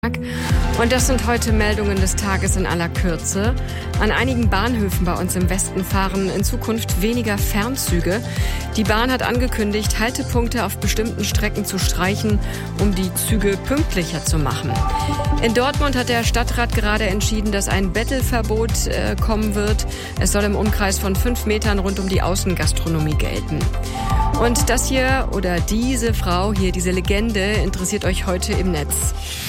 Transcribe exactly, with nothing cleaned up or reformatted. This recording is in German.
Und das sind heute Meldungen des Tages in aller Kürze. An einigen Bahnhöfen bei uns im Westen fahren in Zukunft weniger Fernzüge. Die Bahn hat angekündigt, Haltepunkte auf bestimmten Strecken zu streichen, um die Züge pünktlicher zu machen. In Dortmund hat der Stadtrat gerade entschieden, dass ein Bettelverbot äh, kommen wird. Es soll im Umkreis von fünf Metern rund um die Außengastronomie gelten. Und das hier oder diese Frau hier, diese Legende, interessiert euch heute im Netz.